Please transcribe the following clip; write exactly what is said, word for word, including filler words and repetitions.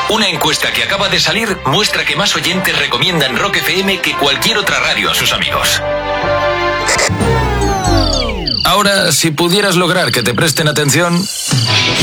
Una encuesta que acaba de salir muestra que más oyentes recomiendan Rock F M que cualquier otra radio a sus amigos. Ahora, si pudieras lograr que te presten atención...